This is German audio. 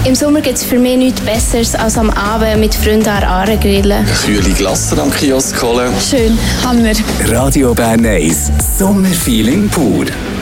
Im Sommer gibt es für mich nichts Besseres als am Abend mit Freunden an der Aare grillen. Kühle Glasser am Kiosk holen. Schön, Hammer. Radio Bern 1, Sommerfeeling pur.